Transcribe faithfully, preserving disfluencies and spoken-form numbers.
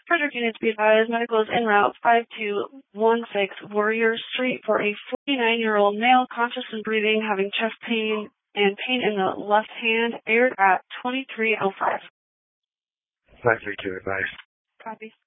Frederick units be advised, medical is en route five two one six Warrior Street for a forty-nine-year-old male conscious and breathing, having chest pain and pain in the left hand, aired at twenty-three oh five. five three two advised. Copy.